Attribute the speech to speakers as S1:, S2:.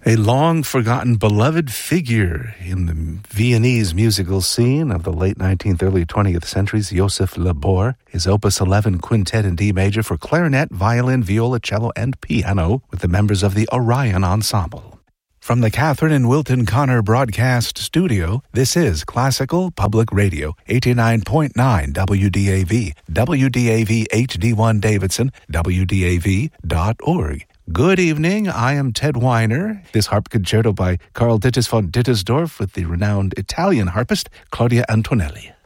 S1: A long-forgotten beloved figure in the Viennese musical scene of the late 19th, early 20th centuries, Joseph Labor, his Opus 11 Quintet in D major for clarinet, violin, viola, cello, and piano with the members of the Orion Ensemble. From the Catherine and Wilton Connor Broadcast Studio, this is Classical Public Radio, 89.9 WDAV, WDAV HD1 Davidson, WDAV.org. Good evening, I am Ted Weiner. This harp concerto by Carl Dittus von Dittersdorf with the renowned Italian harpist Claudia Antonelli.